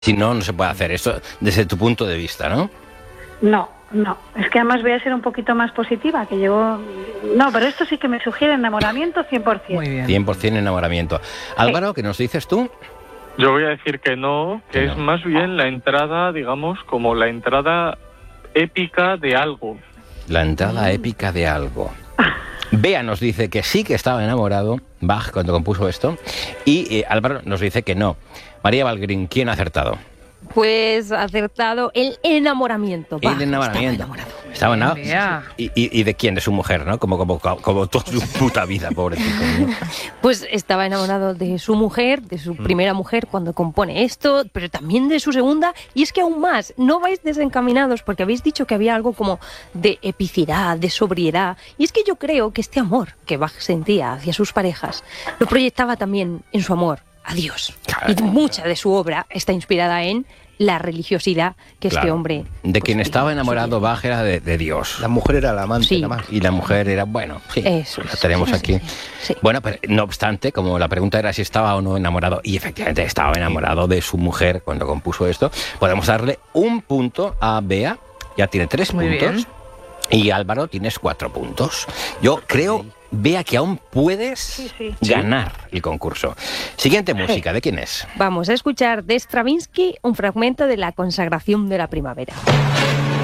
Si no, no se puede hacer eso desde tu punto de vista, ¿no? No. Es que además voy a ser un poquito más positiva, que llevo... No, pero esto sí que me sugiere enamoramiento 100%. Muy bien. 100% enamoramiento. Álvaro, ¿qué nos dices tú? Yo voy a decir que no, que es más bien la entrada, digamos, como la entrada épica de algo. La entrada épica de algo. Bea nos dice que sí que estaba enamorado, Bach, cuando compuso esto, y Álvaro nos dice que no. María Valgrín, ¿quién ha acertado? Pues acertado el enamoramiento. Bah, El enamoramiento. Estaba enamorado. ¿Y de quién? De su mujer, ¿no? Como toda su puta vida, pobrecito, ¿no? Pues estaba enamorado de su mujer, de su primera mujer cuando compone esto, pero también de su segunda. Y es que aún más, no vais desencaminados porque habéis dicho que había algo como de epicidad, de sobriedad. Y es que yo creo que este amor que Bach sentía hacia sus parejas lo proyectaba también en su amor a Dios. Claro. Y mucha de su obra está inspirada en la religiosidad que este hombre... De quien estaba enamorado Bach era de Dios. La mujer era la amante, Sí. nada más. Y la mujer era, bueno, sí, Eso la es. tenemos aquí. Sí. Bueno, pero no obstante, como la pregunta era si estaba o no enamorado, y efectivamente estaba enamorado de su mujer cuando compuso esto, podemos darle un punto a Bea, ya tiene 3 Muy puntos, bien. y Álvaro tienes 4 puntos. Yo creo, Bea, que aún puedes Sí. ganar el concurso. Siguiente música, ¿de quién es? Vamos a escuchar de Stravinsky un fragmento de La consagración de la primavera.